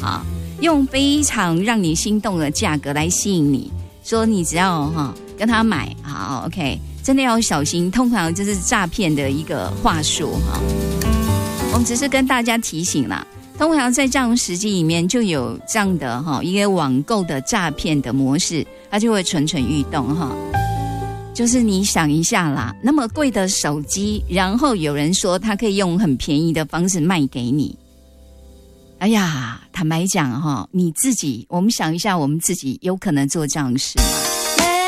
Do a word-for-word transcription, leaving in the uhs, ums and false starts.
哈，用非常让你心动的价格来吸引你，说你只要哈跟他买，好 OK， 真的要小心，通常就是诈骗的一个话术哈。我们只是跟大家提醒啦，通常在这样的时机里面就有这样的哈一个网购的诈骗的模式，它就会蠢蠢欲动哈。就是你想一下啦，那么贵的手机，然后有人说他可以用很便宜的方式卖给你。哎呀，坦白讲哈，你自己，我们想一下，我们自己有可能做这样的事吗？